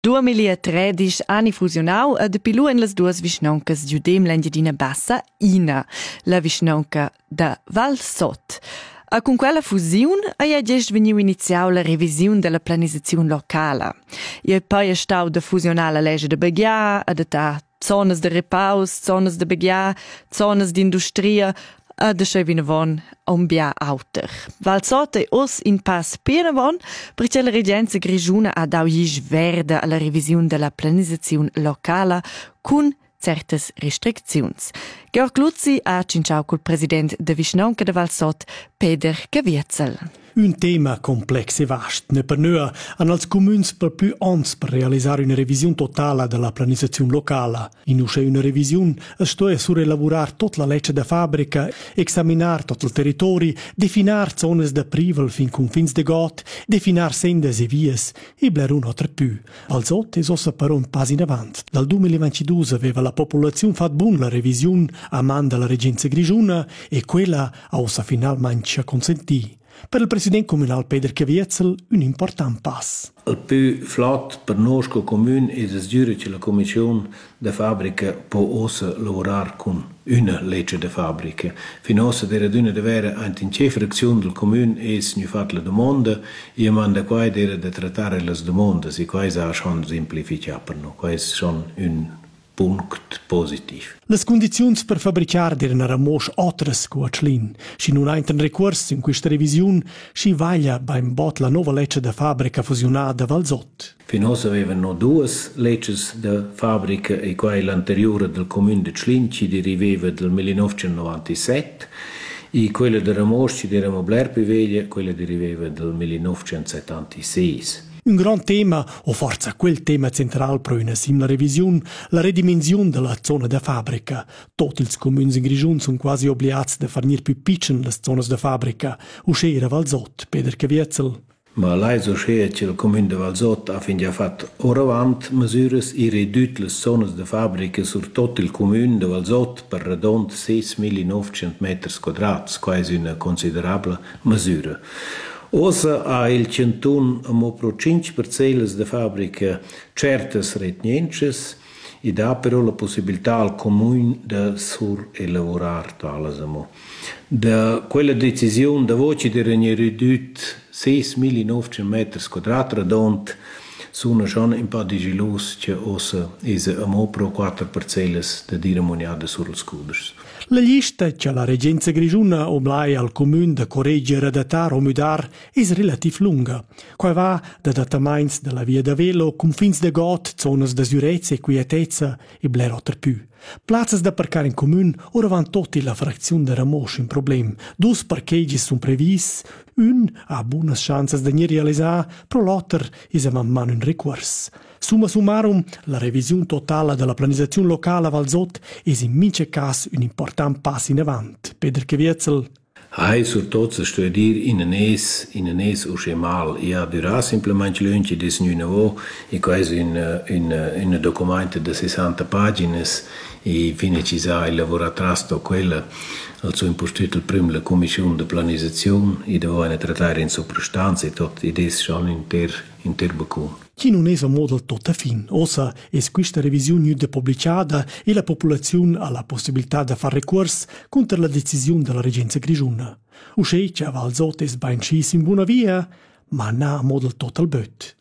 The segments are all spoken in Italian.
2013 hanno fusionau e depilu en las duas vischnauncas giudem l'Engiadina Bassa ina, la vischnaunca da Val Sot. E con quella fusione è già veniu iniziau la revisione della pianificazione locale. E poi è stau da fusionare la legge de Beghia, e da zonas de repaus, zonas de Beghia, zonas d'industria, e da schei vinavon a un bia auter. Val Sot è os in pass pienavon, perché la regenza grigiuna ha dau jisch verde alla revisione della pianificazione locale con certas restricziuns. Georg Luzzi ha cinciau col president de Vischnaunca de Val Sot, Peter Caviezel. Un tema complex e vast. Ne per nua han als communs per più ans per realizzare una revisione totale della pianificazione locale. In usce una revisione sto è sur elaborar tot la legge da fabbrica, examinar tot il territori, definar zones da privel fin confins de got, definar sendas e vies, e bler un altre più. Val Sot es ossa però un pas in avant. Dal 2022 aveva la popolazione fat bun la revisione a man della regenza grigiuna e quella a ossa finalmente consentì. Per il presidente comunale Peter Caviezel un important pass. Il più flott per noi come comune è che la commissione de fabbrica può ossa lavorare con una legge de fabbrica. Finora era d'una de vera in che frazione del comune è nu fat la domanda e manda qua era de trattare le domande e qua è schon semplificato per noi. Qua è schon un punct positiv. Les condizions per fabricar deran ramos otras co Achlin. Si non ein recurs in questa revisione, si vaglia beim bot la nova legge da fabbrica fusionada Val Sot. Finora avevano due leggi da fabbrica e quella anteriore del comune di Achlin ci deriveva del 1997 e quella da ramos ci deramo bler più veglia, quella deriveva del 1976. Un gran tema, o forza quel tema central pro una simile revisione, la redimensione della zona da fabbrica. Tutti ils comuni in Grigiun sono quasi obbligati a farnir più piccine le zone da fabbrica. Uscire Val Sot, Peter Caviezel. Ma lei so che il comune di Val Sot ha fin già fatto oravant misure e ridotto le zone da fabbrica su tutto il comune di Val Sot per radon 6.900 metri quadrati, quasi una considerabile misura. Osa ha il centun amo pro 5 parcelles de fabbrica certes retniences e dà però la possibilità al comune de sur elaborar talas amo. Da quella decisione da voce di regni ridut 6.900 metri quadrati radont sono schon un po' di gelus che osa is amo pro 4 parcelles de diramoniade sur els cuders. La lista che la regenza grigiuna oblai al comune da correggere, adatar o mudar is relativ lunga. Qua va da datamains della via da velo, confins de got, zonas da surezza e quietezza e bler otter più. Plazas da parcar in comune ora van tutti la frazione de Ramos in problem. Dus parcheggi sun previs, un ha buonas chances de ne realisar, pro l'otter is a man un recurs. Summa summarum, la revisione totale della pianificazione locale a Val Sot è in mince cas un important passo in avant. Peter Caviezel. Hai surtot sto a dir in anes o schemal. Ja, dura semplicemente lunch des nu novo e quasi in documento de 60 pagines e fine ci sa il lavoratrasto quella al suo impostato il primo la commissione de pianificazione e doveva trattare in soprastanza e tot e des schon inter bacun. Chi non è a modo tutta fin, ossa è questa revisione de pubblicata e la popolazione ha la possibilità di fare ricorso contro la decisione della regenza grigiuna. Usce che a Val Sot è ben scis in buona via, ma non a modo total böt.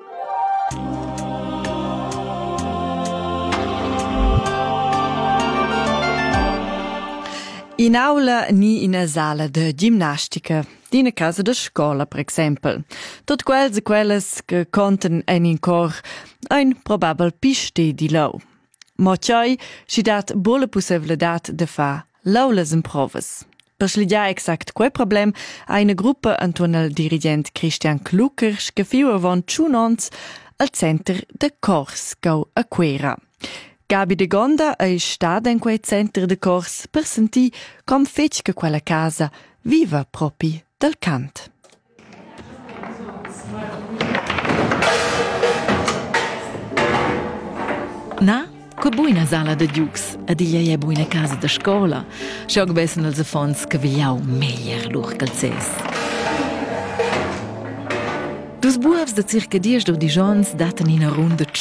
In aula ni in una sala de ginnastica, di una casa de scola, per esempio. Tot quels e quelles che conten in cor ein probabel piste di lau. Ma ciò si dat buona possibilità de fa laulas in proves. Per slidiar exact quel problem ha una gruppa intorno al dirigent Christian Kluckers che fiu avon ciunons al center de Cors gau a Quera. Gabi de Gonda è stata in quel centro de Cors per sentire come fece che quella casa viva proprio del cant. Na, che buona sala de giux, ed iglia è buona casa de scola. Sciog bessen els affons che vigliau meglier lur calzes. Dus buavs da circa 10-12 ans datan ina runda